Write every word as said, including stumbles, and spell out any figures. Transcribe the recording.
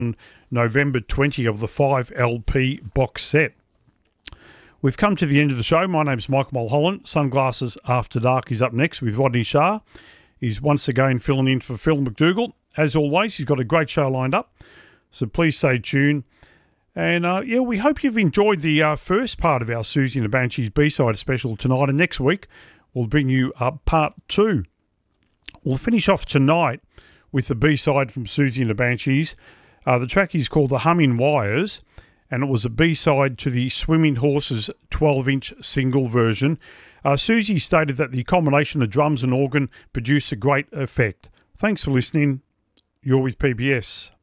November twentieth of the five L P box set. We've come to the end of the show. My name's Michael Mulholland. Sunglasses After Dark is up next with Rodney Shah. He's once again filling in for Phil McDougall. As always, he's got a great show lined up, so please stay tuned. And uh, yeah, we hope you've enjoyed the uh, first part of our Susie and the Banshees B-side special tonight, and next week we'll bring you uh, part two. We'll finish off tonight with the B-side from Susie and the Banshees. Uh, the track is called The Humming Wires, and it was a B-side to the Swimming Horses twelve-inch single version. Uh, Susie stated that the combination of drums and organ produced a great effect. Thanks for listening. You're with P B S.